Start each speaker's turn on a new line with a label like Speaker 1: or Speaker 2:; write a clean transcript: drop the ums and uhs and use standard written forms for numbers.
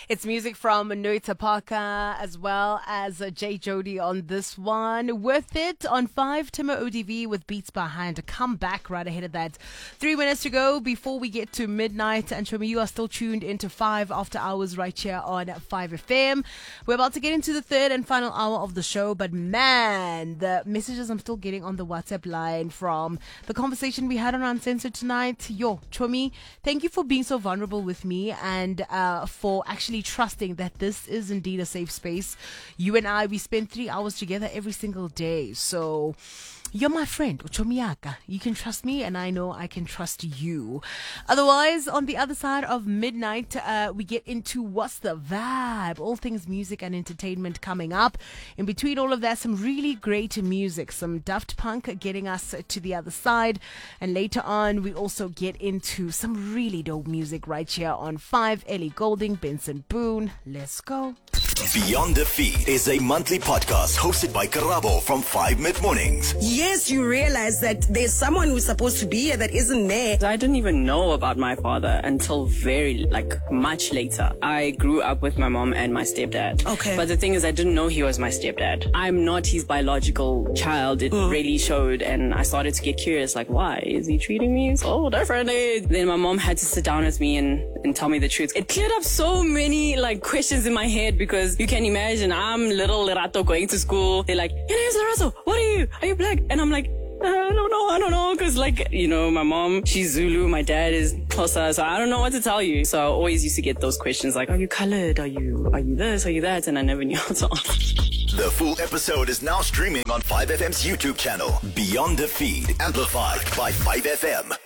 Speaker 1: It's music from Noita Parker as well as Jay Jody on this one. Worth it on 5, Timur ODV with Beats Behind. Come back right ahead of that. 3 minutes to go before we get to midnight. And Shomi, you are still tuned into 5 After Hours right here on 5FM. We're about to get into the third and final hour of the show. But man, the messages I'm still getting on the WhatsApp line from the conversation we had on Uncensored tonight. Yo, Chomi, thank you for being so vulnerable with me and for actually trusting that this is indeed a safe space. You and I, we spend 3 hours together every single day. So you're my friend, Uchomiaka. You can trust me and I know I can trust you. Otherwise, on the other side of midnight, we get into What's the Vibe? All things music and entertainment coming up. In between all of that, some really great music. Some Daft Punk getting us to the other side. And later on, we also get into some really dope music right here on 5. Ellie Goulding, Benson Boone. Let's go.
Speaker 2: Beyond the Feed is a monthly podcast hosted by Karabo from 5 Mid-Mornings.
Speaker 3: Yes, you realize that there's someone who's supposed to be here that isn't there.
Speaker 4: I didn't even know about my father until very, much later. I grew up with my mom and my stepdad.
Speaker 3: Okay.
Speaker 4: But the thing is, I didn't know he was my stepdad. I'm not his biological child. It really showed, and I started to get curious, why is he treating me so differently? Then my mom had to sit down with me and tell me the truth. It cleared up so many, questions in my head, because you can imagine I'm little Lerato going to school. They're like, your name's Lerato. What are you? Are you black? And I'm like, I don't know. Cause my mom, she's Zulu. My dad is Xhosa. So I don't know what to tell you. So I always used to get those questions are you colored? Are you this? Are you that? And I never knew how to answer.
Speaker 2: The full episode is now streaming on 5FM's YouTube channel. Beyond the Feed, amplified by 5FM.